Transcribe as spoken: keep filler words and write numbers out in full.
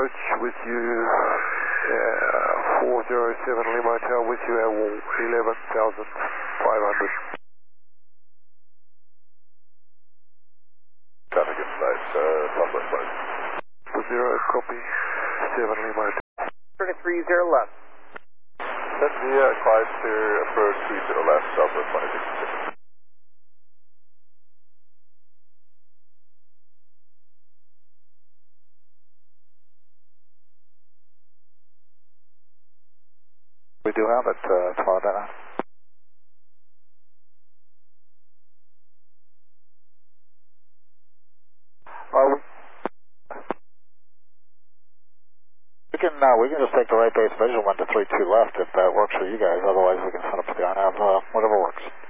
approach with you, uh, four zero seven Lima Hotel with you at eleven thousand five hundred. Traffic inside, uh, southwest side. Zero, copy, seven Lima Hotel. Circuit three zero left. Send via five clear, approach three zero left, southwest one six six. We do have it, uh, Toronto. Well, we, we can uh, we can just take the right base visual one to three two left if that works for you guys. Otherwise, we can send up to the I N A V, uh, whatever works.